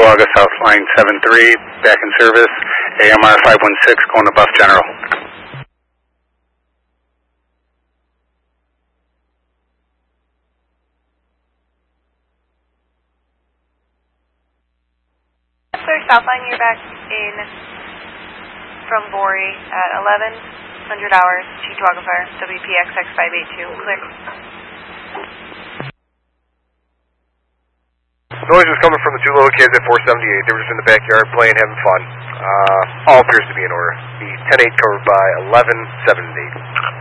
Chickawaga, South Line 73, back in service. AMR 516 going to Buff General. Sir, South Line, you're back in from Bori at 1100 hours, Chickawaga Fire, WPXX 582, clear. Noise was coming from the two little kids at 478. They were just in the backyard playing, having fun. All appears to be in order. The 10-8 covered by 11-7-8.